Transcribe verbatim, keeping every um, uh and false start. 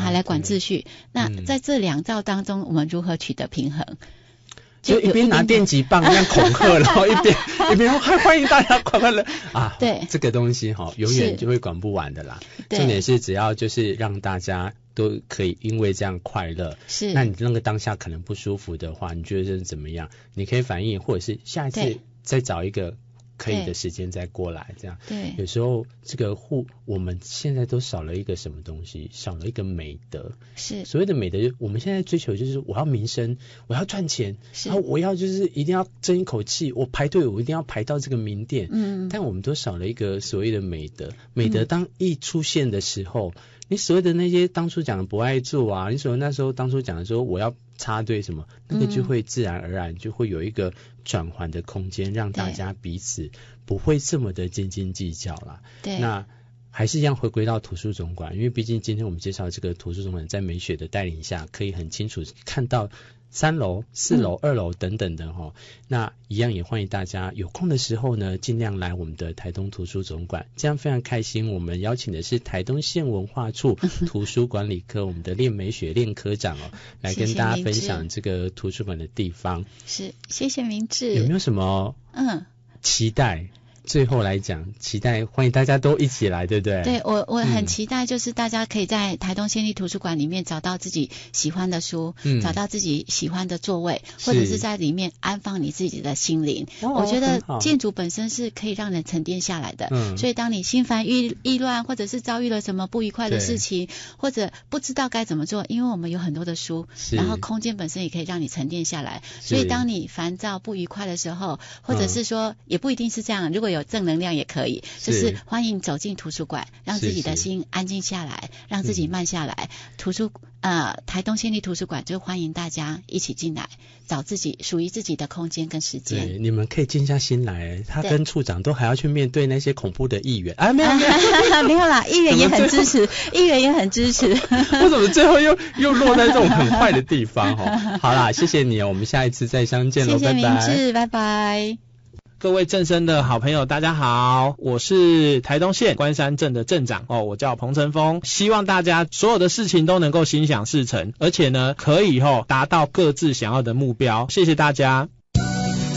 还来管秩序。那在这两造当中，我们如何取得平衡？ 就一边拿电击棒这样恐吓，然后一边一边说欢迎大家快快乐啊！ 对， 这个东西哈，永远就会管不完的啦。重点是只要就是让大家都可以因为这样快乐， 是。 那你那个当下可能不舒服的话，你觉得是怎么样？你可以反应，或者是下一次再找一个可以的时间再过来，这样。 对。 有时候这个护我们现在都少了一个什么东西，少了一个美德。 是。 所谓的美德，我们现在追求就是我要名声，我要赚钱，然后我要就是一定要争一口气，我排队我一定要排到这个名店。嗯。但我们都少了一个所谓的美德。美德当一出现的时候，嗯、你所谓的那些当初讲的不爱做啊，你所谓那时候当初讲的说我要插队什么，那个就会自然而然就会有一个转换的空间，让大家彼此不会这么的斤斤计较啦。 对。 那还是一样回归到图书总馆，因为毕竟今天我们介绍这个图书总馆在美雪的带领下，可以很清楚看到三楼、四楼、嗯、二楼等等的齁。那一样也欢迎大家有空的时候呢，尽量来我们的台东图书总馆，这样非常开心。我们邀请的是台东县文化处图书管理科我们的练美雪练科长哦，来跟大家分享这个图书馆的地方。 是，谢谢明志。 有没有什么嗯期待？最后来讲，期待欢迎大家都一起来，对不对？ 对，我我很期待，就是大家可以在台东县立图书馆里面找到自己喜欢的书，嗯、找到自己喜欢的座位，或者是在里面安放你自己的心灵。哦、我觉得建筑本身是可以让人沉淀下来的，嗯、所以当你心烦意意乱，或者是遭遇了什么不愉快的事情，或者不知道该怎么做，因为我们有很多的书，然后空间本身也可以让你沉淀下来。所以当你烦躁不愉快的时候，或者是说、嗯、也不一定是这样，如果有有正能量也可以，就是欢迎走进图书馆，让自己的心安静下来，让自己慢下来。图书呃台东县立图书馆就欢迎大家一起进来，找自己属于自己的空间跟时间。 对，你们可以静下心来。他跟处长都还要去面对那些恐怖的议员啊，没有没有没有啦，议员也很支持，议员也很支持。 为什么最后又又落在这种很坏的地方？哦，好啦，谢谢你哦，我们下一次再相见喽， 谢谢明志，拜拜。 各位正声的好朋友大家好，我是台东县关山镇的镇长哦，我叫彭成峰，希望大家所有的事情都能够心想事成，而且呢可以吼达到各自想要的目标，谢谢大家。